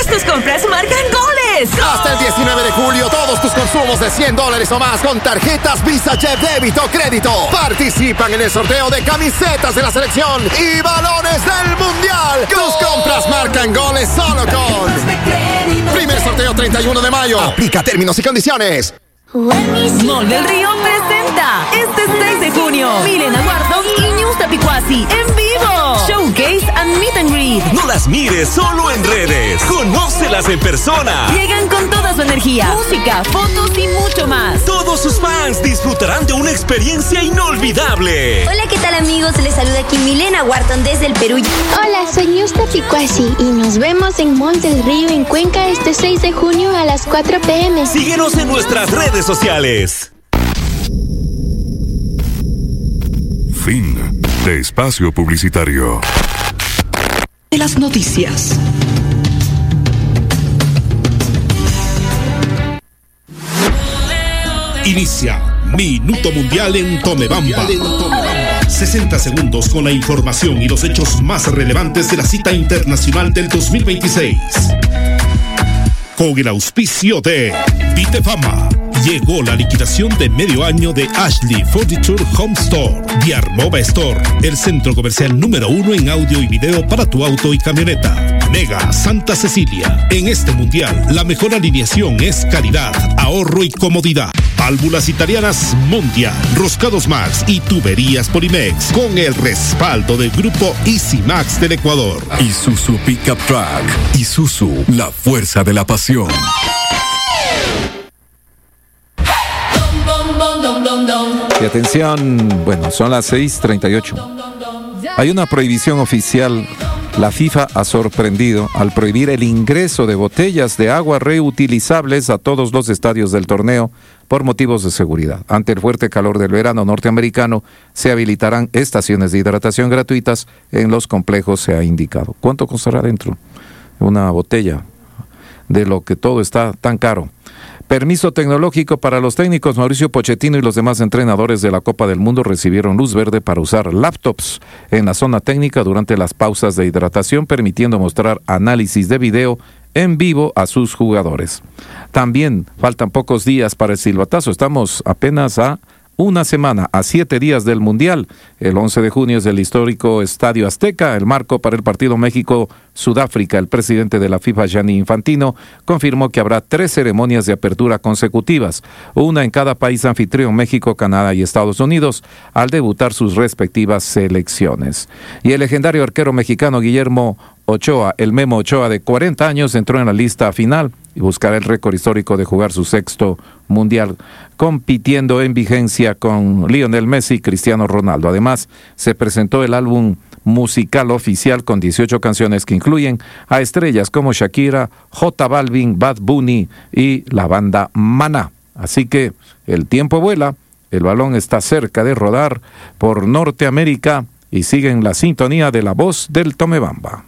Todas tus compras marcan goles. Hasta el 19 de julio, todos tus consumos de $100 o más con tarjetas Visa Jet Débito o Crédito participan en el sorteo de camisetas de la selección y balones del Mundial. Tus compras marcan goles solo con primer sorteo 31 de mayo. Aplica términos y condiciones. Mall del Río presenta este 6 de junio Milena Wharton y Ñusta Picuasi en vivo. Showcase and Meet and Greet. No las mires solo en redes. Conócelas en persona. Llegan con toda su energía, música, fotos y mucho más. Todos sus fans disfrutarán de una experiencia inolvidable. Hola, ¿qué tal, amigos? Les saluda aquí Milena Wharton desde el Perú. Hola, soy Ñusta Picuasi y nos vemos en Mall del Río en Cuenca este 6 de junio a las 4 p.m. Síguenos en nuestras redes sociales. Fin de espacio publicitario. De las noticias. Inicia Minuto Mundial en Tomebamba. 60 segundos con la información y los hechos más relevantes de la cita internacional del 2026. Con el auspicio de Vitefama. Llegó la liquidación de medio año de Ashley Furniture Home Store. Diarmova Store, el centro comercial número 1 en audio y video para tu auto y camioneta. Mega Santa Cecilia. En este mundial, la mejor alineación es calidad, ahorro y comodidad. Válvulas italianas Mondia, Roscados Max y tuberías Polimex. Con el respaldo del grupo Easy Max del Ecuador. Isuzu Pickup Truck. Isuzu, la fuerza de la pasión. Y atención, bueno, son las 6:38. Hay una prohibición oficial. La FIFA ha sorprendido al prohibir el ingreso de botellas de agua reutilizables a todos los estadios del torneo por motivos de seguridad. Ante el fuerte calor del verano norteamericano, se habilitarán estaciones de hidratación gratuitas en los complejos, se ha indicado. ¿Cuánto costará dentro una botella de lo que todo está tan caro? Permiso tecnológico para los técnicos. Mauricio Pochettino y los demás entrenadores de la Copa del Mundo recibieron luz verde para usar laptops en la zona técnica durante las pausas de hidratación, permitiendo mostrar análisis de video en vivo a sus jugadores. También faltan pocos días para el silbatazo. Estamos apenas a una semana, a 7 días del Mundial. El 11 de junio es el histórico Estadio Azteca, el marco para el partido México-Sudáfrica. El presidente de la FIFA, Gianni Infantino, confirmó que habrá 3 ceremonias de apertura consecutivas, una en cada país anfitrión, México, Canadá y Estados Unidos, al debutar sus respectivas selecciones. Y el legendario arquero mexicano Guillermo Ochoa, el Memo Ochoa, de 40 años, entró en la lista final y buscará el récord histórico de jugar su 6º mundial, compitiendo en vigencia con Lionel Messi y Cristiano Ronaldo. Además, se presentó el álbum musical oficial con 18 canciones que incluyen a estrellas como Shakira, J Balvin, Bad Bunny y la banda Maná. Así que el tiempo vuela, el balón está cerca de rodar por Norteamérica y sigue en la sintonía de la voz del Tomebamba.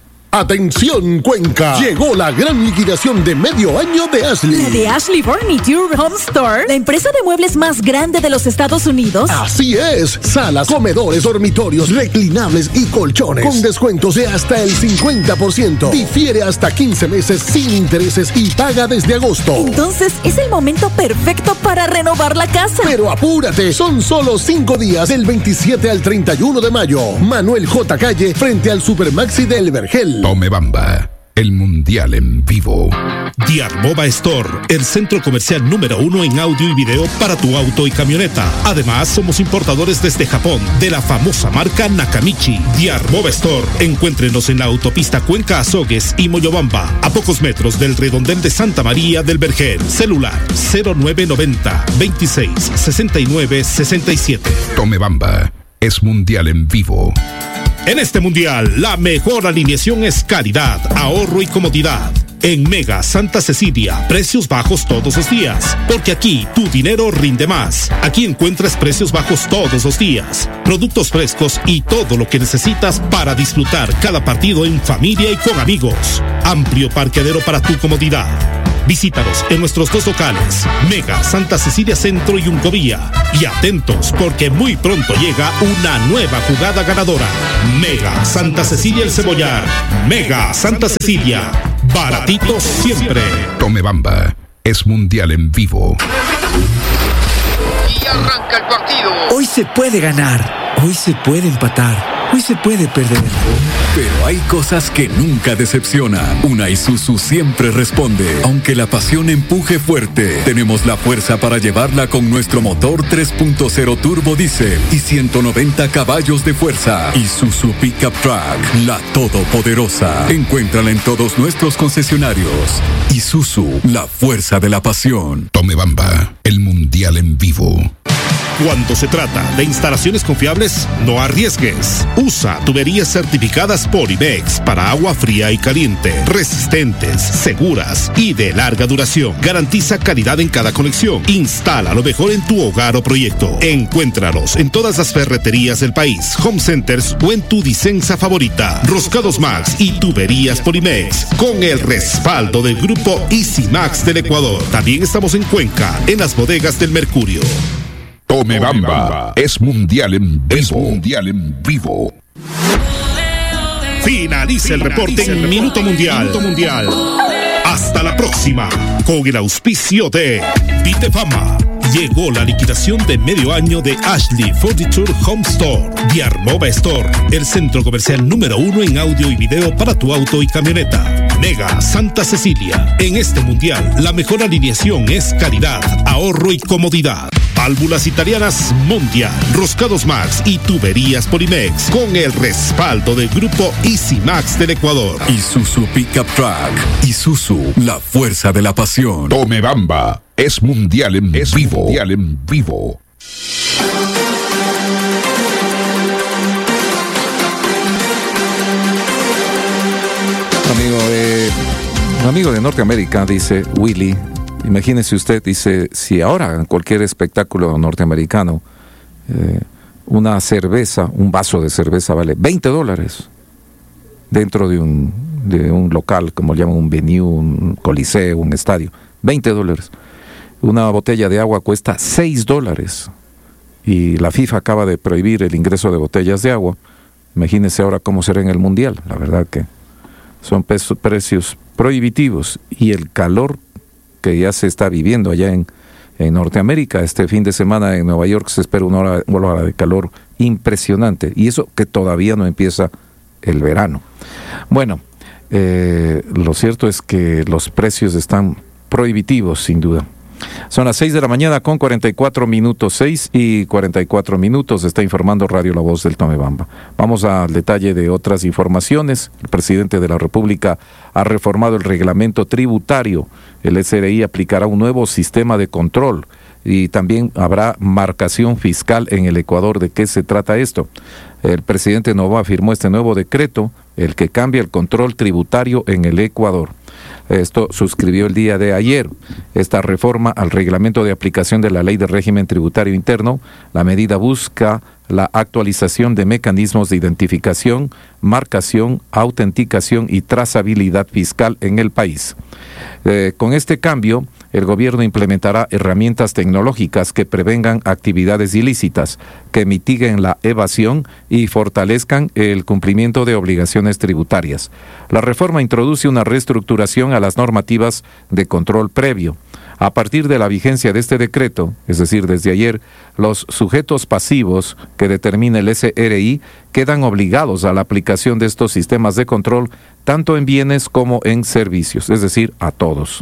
Atención, Cuenca, llegó la gran liquidación de medio año de Ashley. ¿La de Ashley Furniture Home Store? ¿La empresa de muebles más grande de los Estados Unidos? Así es, salas, comedores, dormitorios, reclinables y colchones, con descuentos de hasta el 50%. Difiere hasta 15 meses sin intereses y paga desde agosto. Entonces, es el momento perfecto para renovar la casa. Pero apúrate, son solo 5 días, del 27 al 31 de mayo. Manuel J. Calle, frente al Supermaxi del Vergel. Tomebamba, el mundial en vivo. Diarmova Store, el centro comercial número 1 en audio y video para tu auto y camioneta. Además, somos importadores desde Japón de la famosa marca Nakamichi. Diarmova Store, encuéntrenos en la autopista Cuenca Azogues y Moyobamba, a pocos metros del redondel de Santa María del Vergel. Celular 0990 26 69 67. Tomebamba es mundial en vivo. En este mundial, la mejor alineación es calidad, ahorro y comodidad. En Mega Santa Cecilia, precios bajos todos los días, porque aquí tu dinero rinde más. Aquí encuentras precios bajos todos los días, productos frescos y todo lo que necesitas para disfrutar cada partido en familia y con amigos. Amplio parqueadero para tu comodidad. Visítanos en nuestros 2 locales, Mega Santa Cecilia Centro y Uncovía. Y atentos, porque muy pronto llega una nueva jugada ganadora. Mega Santa Cecilia El Cebollar. Mega Santa Cecilia. Baratitos siempre. Tomebamba es mundial en vivo. Y arranca el partido. Hoy se puede ganar, hoy se puede empatar, hoy se puede perder. Pero hay cosas que nunca decepcionan. Una Isuzu siempre responde. Aunque la pasión empuje fuerte, tenemos la fuerza para llevarla con nuestro motor 3.0 turbo diésel y 190 caballos de fuerza. Isuzu Pickup Truck, la todopoderosa. Encuéntrala en todos nuestros concesionarios. Isuzu, la fuerza de la pasión. Tomebamba, el mundial en vivo. Cuando se trata de instalaciones confiables, no arriesgues. Usa tuberías certificadas por IBEX para agua fría y caliente, resistentes, seguras y de larga duración. Garantiza calidad en cada conexión. Instala lo mejor en tu hogar o proyecto. Encuéntralos en todas las ferreterías del país, home centers o en tu Disensa favorita. Roscados Max y tuberías por IBEX, con el respaldo del grupo Easy Max del Ecuador. También estamos en Cuenca, en las bodegas del Mercurio. Tomebamba es mundial en vivo. Finaliza el reporte en Minuto Mundial. Hasta la próxima, con el auspicio de Vitefama. Llegó la liquidación de medio año de Ashley Furniture Home Store, Diarmova Store, el centro comercial número 1 en audio y video para tu auto y camioneta. Mega Santa Cecilia. En este mundial, la mejor alineación es calidad, ahorro y comodidad. Válvulas italianas Mondial, Roscados Max y tuberías Polimex, con el respaldo del grupo Easy Max del Ecuador. Isuzu Pickup Truck. Isuzu, la fuerza de la pasión. Tomebamba es mundial en vivo. Un amigo de Norteamérica dice, Willy, imagínese usted, dice, si ahora en cualquier espectáculo norteamericano una cerveza, un vaso de cerveza vale $20 dentro de un local, como llaman un venue, un coliseo, un estadio, $20. Una botella de agua cuesta $6 y la FIFA acaba de prohibir el ingreso de botellas de agua. Imagínese ahora cómo será en el Mundial. La verdad que son precios prohibitivos, y el calor que ya se está viviendo allá en Norteamérica. Este fin de semana en Nueva York se espera una hora de calor impresionante, y eso que todavía no empieza el verano. Bueno, lo cierto es que los precios están prohibitivos, sin duda. Son las 6 de la mañana con 44 minutos, 6 y 44 minutos, está informando Radio La Voz del Tomebamba. Vamos al detalle de otras informaciones. El presidente de la República ha reformado el reglamento tributario. El SRI aplicará un nuevo sistema de control y también habrá marcación fiscal en el Ecuador. ¿De qué se trata esto? El presidente Noboa firmó este nuevo decreto, el que cambia el control tributario en el Ecuador. Esto suscribió el día de ayer. Esta reforma al reglamento de aplicación de la Ley de Régimen Tributario Interno, la medida busca la actualización de mecanismos de identificación, marcación, autenticación y trazabilidad fiscal en el país. Con este cambio, el gobierno implementará herramientas tecnológicas que prevengan actividades ilícitas, que mitiguen la evasión y fortalezcan el cumplimiento de obligaciones tributarias. La reforma introduce una reestructuración a las normativas de control previo. A partir de la vigencia de este decreto, es decir, desde ayer, los sujetos pasivos que determina el SRI quedan obligados a la aplicación de estos sistemas de control tanto en bienes como en servicios, es decir, a todos.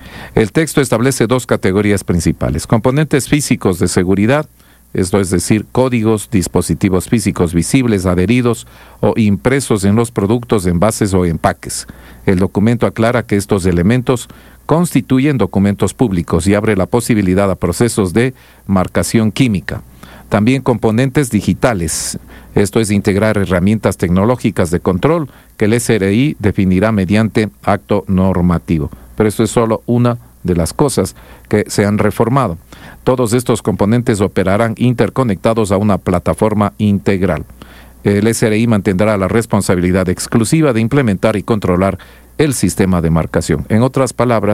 El texto establece dos categorías principales: componentes físicos de seguridad, esto es decir, códigos, dispositivos físicos visibles, adheridos o impresos en los productos, envases o empaques. El documento aclara que estos elementos constituyen documentos públicos y abre la posibilidad a procesos de marcación química. También componentes digitales, esto es integrar herramientas tecnológicas de control que el SRI definirá mediante acto normativo. Pero esto es solo una de las cosas que se han reformado. Todos estos componentes operarán interconectados a una plataforma integral. El SRI mantendrá la responsabilidad exclusiva de implementar y controlar el sistema de marcación. En otras palabras,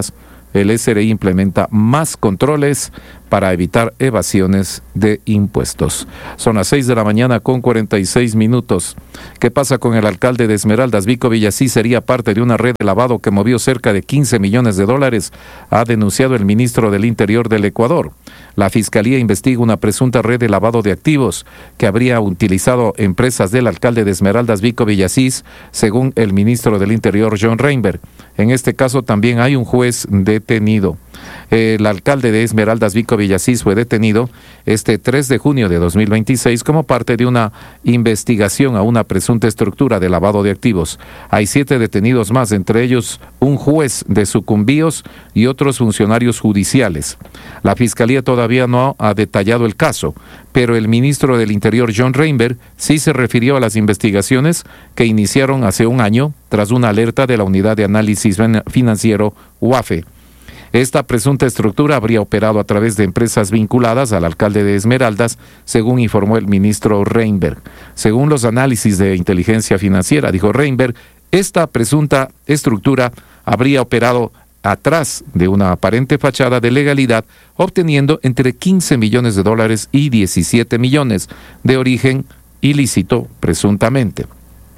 el SRI implementa más controles para evitar evasiones de impuestos. Son las 6 de la mañana con 46 minutos. ¿Qué pasa con el alcalde de Esmeraldas? Vico Villasís sería parte de una red de lavado que movió cerca de 15 millones de dólares, ha denunciado el ministro del Interior del Ecuador. La Fiscalía investiga una presunta red de lavado de activos que habría utilizado empresas del alcalde de Esmeraldas, Vico Villasís, según el ministro del Interior, John Reinberg. En este caso también hay un juez detenido. El alcalde de Esmeraldas, Vico Villasís, fue detenido este 3 de junio de 2026 como parte de una investigación a una presunta estructura de lavado de activos. Hay 7 detenidos más, entre ellos un juez de Sucumbíos y otros funcionarios judiciales. La Fiscalía todavía no ha detallado el caso, pero el ministro del Interior, John Reinberg, sí se refirió a las investigaciones que iniciaron hace un año tras una alerta de la Unidad de Análisis Financiero, UAFE. Esta presunta estructura habría operado a través de empresas vinculadas al alcalde de Esmeraldas, según informó el ministro Reinberg. Según los análisis de inteligencia financiera, dijo Reinberg, esta presunta estructura habría operado atrás de una aparente fachada de legalidad, obteniendo entre 15 millones de dólares y 17 millones de origen ilícito, presuntamente.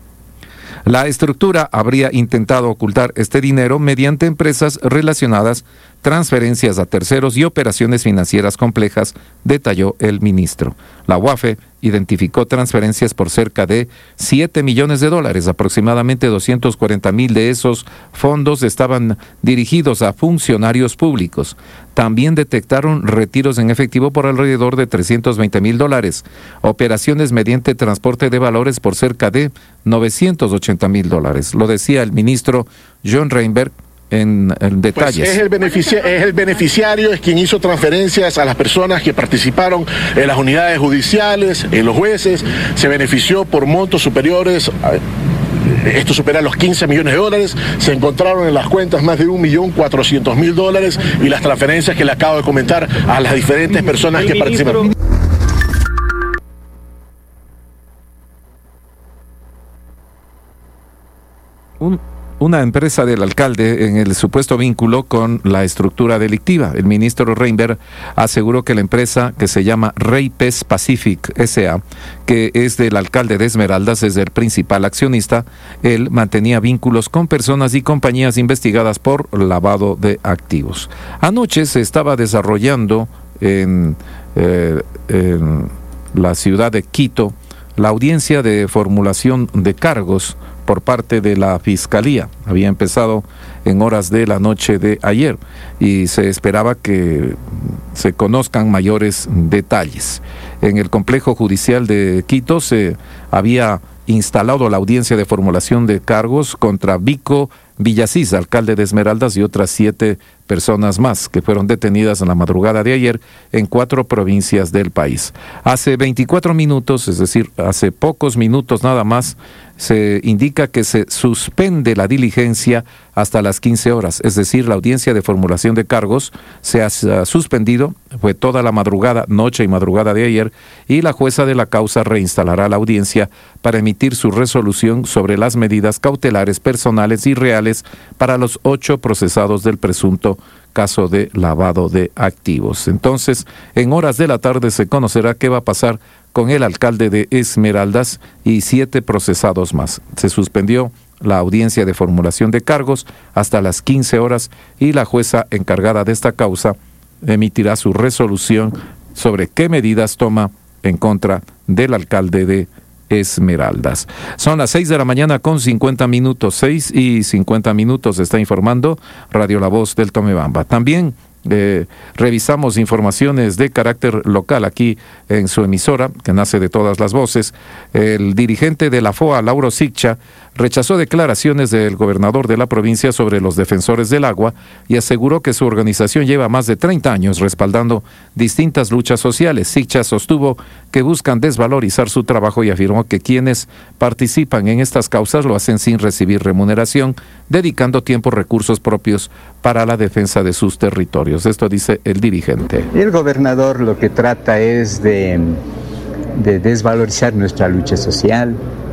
La estructura habría intentado ocultar este dinero mediante empresas relacionadas, transferencias a terceros y operaciones financieras complejas, detalló el ministro. La UAFE identificó transferencias por cerca de 7 millones de dólares. Aproximadamente 240,000 de esos fondos estaban dirigidos a funcionarios públicos. También detectaron retiros en efectivo por alrededor de 320,000 dólares, operaciones mediante transporte de valores por cerca de 980,000 dólares. Lo decía el ministro John Reinberg en detalles. Pues es el beneficiario, es quien hizo transferencias a las personas que participaron en las unidades judiciales, en los jueces, se benefició por montos superiores esto supera los 15 millones de dólares, se encontraron en las cuentas más de 1.400.000 dólares y las transferencias que le acabo de comentar a las diferentes personas que participaron. Una empresa del alcalde en el supuesto vínculo con la estructura delictiva. El ministro Reinberg aseguró que la empresa, que se llama Reypes Pacific S.A., que es del alcalde de Esmeraldas, es el principal accionista, él mantenía vínculos con personas y compañías investigadas por lavado de activos. Anoche se estaba desarrollando en la ciudad de Quito la audiencia de formulación de cargos por parte de la Fiscalía. Había empezado en horas de la noche de ayer y se esperaba que se conozcan mayores detalles. En el complejo judicial de Quito se había instalado la audiencia de formulación de cargos contra Vico Villasís, alcalde de Esmeraldas, y otras 7 personas más que fueron detenidas en la madrugada de ayer en 4 provincias del país. Hace 24 minutos, es decir, hace pocos minutos nada más, se indica que se suspende la diligencia hasta las 15 horas, es decir, la audiencia de formulación de cargos se ha suspendido, fue toda la madrugada, noche y madrugada de ayer, y la jueza de la causa reinstalará la audiencia para emitir su resolución sobre las medidas cautelares personales y reales para los 8 procesados del presunto caso de lavado de activos. Entonces, en horas de la tarde se conocerá qué va a pasar con el alcalde de Esmeraldas y 7 procesados más. Se suspendió la audiencia de formulación de cargos hasta las 15 horas y la jueza encargada de esta causa emitirá su resolución sobre qué medidas toma en contra del alcalde de Esmeraldas. Son las 6 de la mañana con 50 minutos, 6 y 50 minutos, está informando Radio La Voz del Tomebamba. También revisamos informaciones de carácter local aquí en su emisora, que nace de todas las voces. El dirigente de la FOA, Lauro Siccha, rechazó declaraciones del gobernador de la provincia sobre los defensores del agua y aseguró que su organización lleva más de 30 años respaldando distintas luchas sociales. Siccha sostuvo que buscan desvalorizar su trabajo y afirmó que quienes participan en estas causas lo hacen sin recibir remuneración, dedicando tiempo y recursos propios para la defensa de sus territorios. Esto dice el dirigente. El gobernador lo que trata es de desvalorizar nuestra lucha social,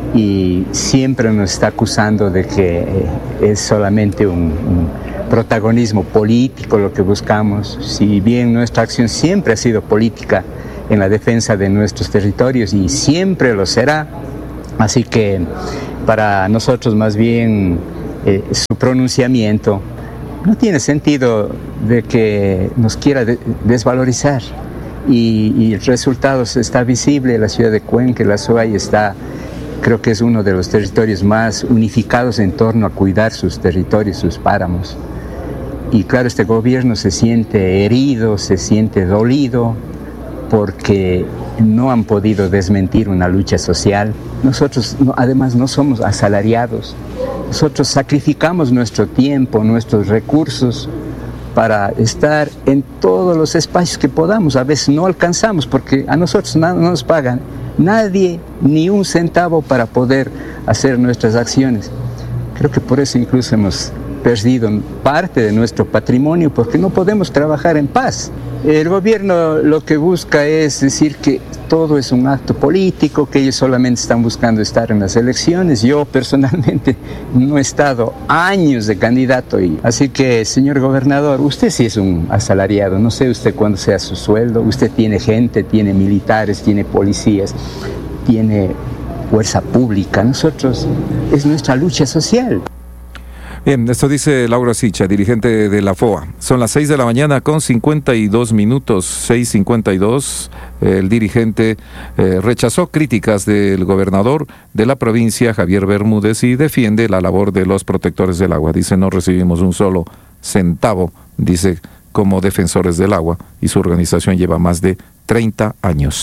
y siempre nos está acusando de que es solamente un protagonismo político lo que buscamos, si bien nuestra acción siempre ha sido política en la defensa de nuestros territorios y siempre lo será. Así que para nosotros más bien su pronunciamiento no tiene sentido de que nos quiera desvalorizar y el resultado está visible. La ciudad de Cuenca, la SOAI está, creo que es uno de los territorios más unificados en torno a cuidar sus territorios, sus páramos. Y claro, este gobierno se siente herido, se siente dolido porque no han podido desmentir una lucha social. Nosotros además no somos asalariados. Nosotros sacrificamos nuestro tiempo, nuestros recursos para estar en todos los espacios que podamos. A veces no alcanzamos porque a nosotros no nos pagan nadie ni un centavo para poder hacer nuestras acciones. Creo que por eso incluso hemos perdido parte de nuestro patrimonio porque no podemos trabajar en paz. El gobierno lo que busca es decir que todo es un acto político, que ellos solamente están buscando estar en las elecciones. Yo personalmente no he estado años de candidato así que, señor gobernador, usted sí es un asalariado, no sé usted cuándo sea su sueldo, usted tiene gente, tiene militares, tiene policías, tiene fuerza pública. Nosotros, es nuestra lucha social. Bien, esto dice Laura Sicha, dirigente de la FOA. Son las 6 de la mañana con 52 minutos, 6:52. El dirigente rechazó críticas del gobernador de la provincia, Javier Bermúdez, y defiende la labor de los protectores del agua. Dice, no recibimos un solo centavo, dice, como defensores del agua, y su organización lleva más de 30 años.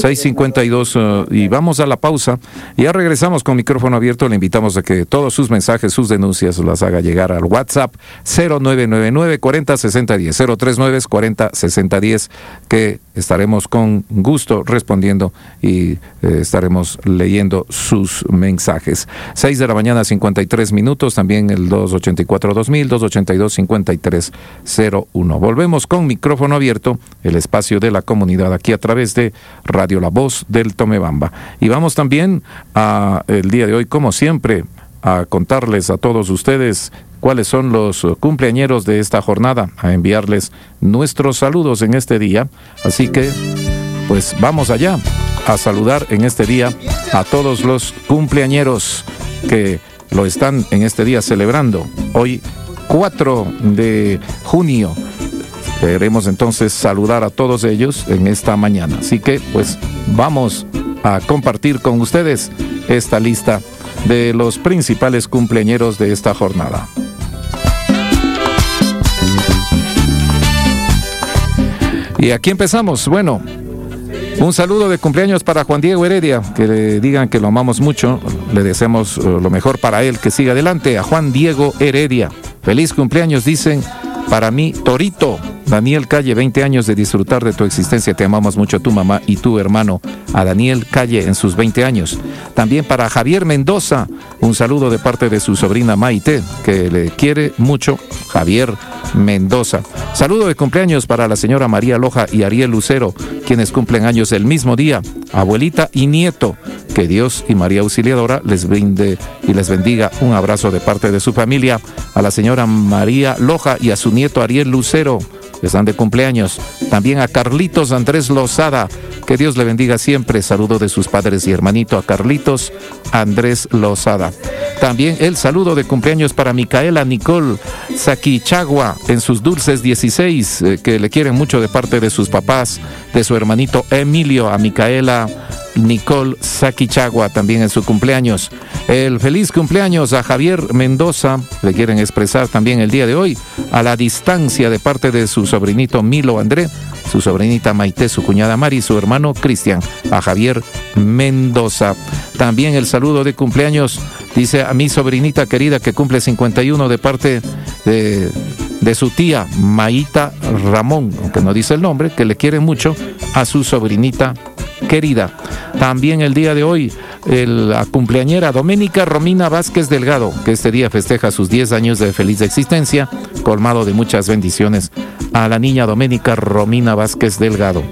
6:52 y vamos a la pausa. Ya regresamos con micrófono abierto. Le invitamos a que todos sus mensajes, sus denuncias las haga llegar al WhatsApp 0999-406010, 039-406010, que estaremos con gusto respondiendo y estaremos leyendo sus mensajes. 6 de la mañana, 53 minutos. También el 284-2000, 282-5301. Volvemos con micrófono abierto, el espacio de la comunidad aquí a través de Radio La Voz del Tomebamba. Y vamos también el día de hoy, como siempre, a contarles a todos ustedes cuáles son los cumpleañeros de esta jornada, a enviarles nuestros saludos en este día. Así que, pues vamos allá a saludar en este día a todos los cumpleañeros que lo están en este día celebrando. Hoy, 4 de junio. Queremos entonces saludar a todos ellos en esta mañana. Así que, pues, vamos a compartir con ustedes esta lista de los principales cumpleañeros de esta jornada. Y aquí empezamos. Bueno, un saludo de cumpleaños para Juan Diego Heredia, que le digan que lo amamos mucho, le deseamos lo mejor para él, que siga adelante. A Juan Diego Heredia, feliz cumpleaños, dicen, para mí, Torito. Daniel Calle, 20 años de disfrutar de tu existencia. Te amamos mucho a tu mamá y tu hermano, a Daniel Calle en sus 20 años. También para Javier Mendoza, un saludo de parte de su sobrina Maite, que le quiere mucho, Javier Mendoza. Saludo de cumpleaños para la señora María Loja y Ariel Lucero, quienes cumplen años el mismo día, abuelita y nieto. Que Dios y María Auxiliadora les brinde y les bendiga. Un abrazo de parte de su familia, a la señora María Loja y a su nieto Ariel Lucero, que están de cumpleaños. También a Carlitos Andrés Lozada, que Dios le bendiga siempre. Saludo de sus padres y hermanito a Carlitos Andrés Lozada. También el saludo de cumpleaños para Micaela Nicole Saquichagua en sus dulces 16, que le quieren mucho de parte de sus papás, de su hermanito Emilio, a Micaela Nicole Saquichagua también en su cumpleaños. El feliz cumpleaños a Javier Mendoza, le quieren expresar también el día de hoy, a la distancia de parte de su sobrinito Milo André, su sobrinita Maite, su cuñada Mari, su hermano Cristian, a Javier Mendoza. También el saludo de cumpleaños, dice, a mi sobrinita querida que cumple 51 de parte de su tía Maíta Ramón, aunque no dice el nombre, que le quiere mucho a su sobrinita querida. También el día de hoy, la cumpleañera Doménica Romina Vázquez Delgado, que este día festeja sus 10 años de feliz existencia, colmado de muchas bendiciones a la niña Doménica Romina Vázquez Delgado.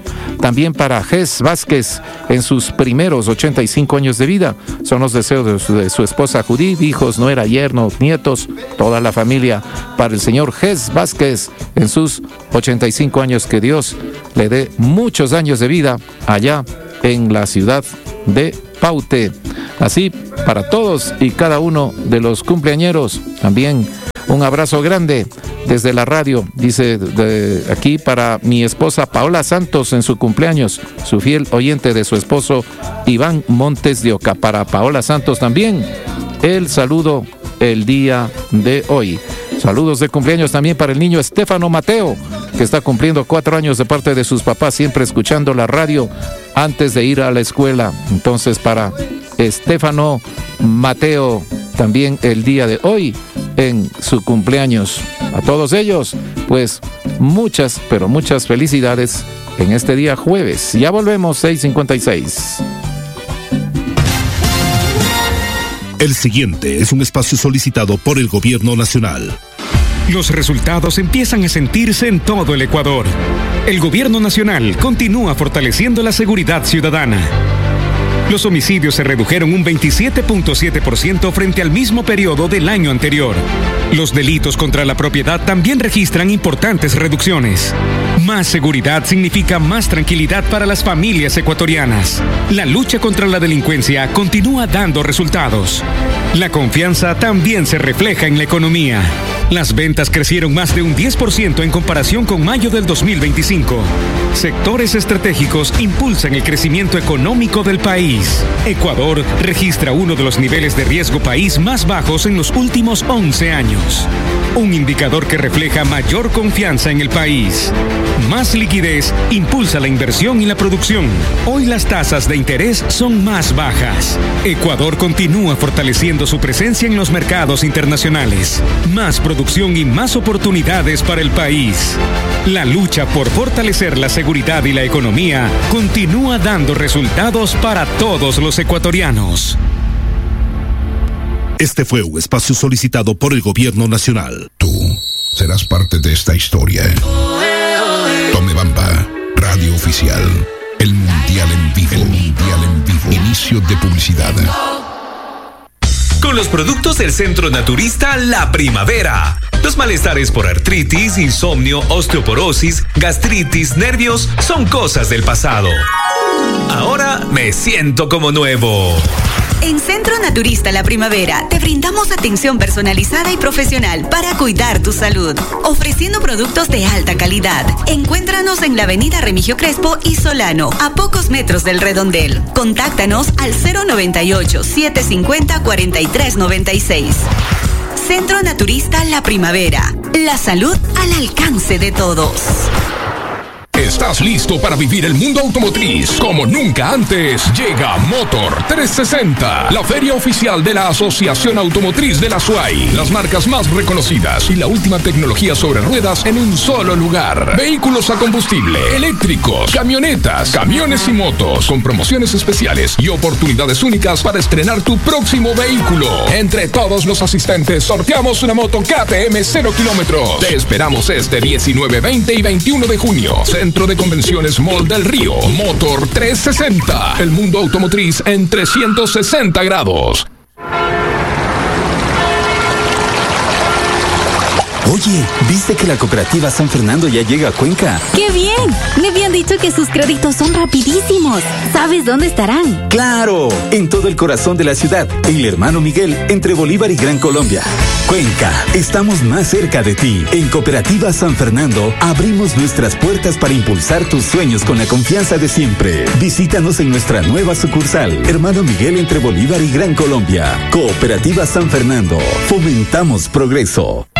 también para Ges Vázquez en sus primeros 85 años de vida. Son los deseos de su esposa Judith, hijos, nuera, yernos, nietos, toda la familia, para el señor Ges Vázquez en sus 85 años. Que Dios le dé muchos años de vida allá en la ciudad de Paute. Así, para todos y cada uno de los cumpleañeros, también un abrazo grande desde la radio, dice aquí para mi esposa Paola Santos en su cumpleaños, su fiel oyente de su esposo Iván Montes de Oca. Para Paola Santos también el saludo el día de hoy. Saludos de cumpleaños también para el niño Estefano Mateo, que está cumpliendo 4 años de parte de sus papás, siempre escuchando la radio antes de ir a la escuela. Entonces, para Estefano Mateo también el día de hoy en su cumpleaños. A todos ellos, pues muchas, pero muchas felicidades en este día jueves. Ya volvemos, 6:56. El siguiente es un espacio solicitado por el Gobierno Nacional. Los resultados empiezan a sentirse en todo el Ecuador. El Gobierno Nacional continúa fortaleciendo la seguridad ciudadana. Los homicidios se redujeron un 27.7% frente al mismo periodo del año anterior. Los delitos contra la propiedad también registran importantes reducciones. Más seguridad significa más tranquilidad para las familias ecuatorianas. La lucha contra la delincuencia continúa dando resultados. La confianza también se refleja en la economía. Las ventas crecieron más de un 10% en comparación con mayo del 2025. Sectores estratégicos impulsan el crecimiento económico del país. Ecuador registra uno de los niveles de riesgo país más bajos en los últimos 11 años. Un indicador que refleja mayor confianza en el país. Más liquidez impulsa la inversión y la producción. Hoy las tasas de interés son más bajas. Ecuador continúa fortaleciendo su presencia en los mercados internacionales. Más producción y más oportunidades para el país. La lucha por fortalecer la seguridad y la economía continúa dando resultados para todos los ecuatorianos. Este fue un espacio solicitado por el Gobierno Nacional. Tú serás parte de esta historia. Tomebamba, radio oficial. El Mundial en vivo. El Mundial en vivo. Inicio de publicidad. Con los productos del Centro Naturista La Primavera. Los malestares por artritis, insomnio, osteoporosis, gastritis, nervios son cosas del pasado. Ahora me siento como nuevo. En Centro Naturista La Primavera te brindamos atención personalizada y profesional para cuidar tu salud, ofreciendo productos de alta calidad. Encuéntranos en la avenida Remigio Crespo y Solano, a pocos metros del Redondel. Contáctanos al 098-750-4396. Centro Naturista La Primavera. La salud al alcance de todos. ¿Estás listo para vivir el mundo automotriz como nunca antes? Llega Motor 360, la feria oficial de la Asociación Automotriz de la SUAY. Las marcas más reconocidas y la última tecnología sobre ruedas en un solo lugar. Vehículos a combustible, eléctricos, camionetas, camiones y motos, con promociones especiales y oportunidades únicas para estrenar tu próximo vehículo. Entre todos los asistentes sorteamos una moto KTM 0 kilómetros. Te esperamos este 19, 20 y 21 de junio. Centro de Convenciones Mall del Río. Motor 360. El mundo automotriz en 360 grados. Oye, ¿viste que la cooperativa San Fernando ya llega a Cuenca? ¡Qué bien! Me habían dicho que sus créditos son rapidísimos. ¿Sabes dónde estarán? ¡Claro! En todo el corazón de la ciudad, en el Hermano Miguel, entre Bolívar y Gran Colombia. Cuenca, estamos más cerca de ti. En Cooperativa San Fernando, abrimos nuestras puertas para impulsar tus sueños con la confianza de siempre. Visítanos en nuestra nueva sucursal, Hermano Miguel, entre Bolívar y Gran Colombia. Cooperativa San Fernando, fomentamos progreso.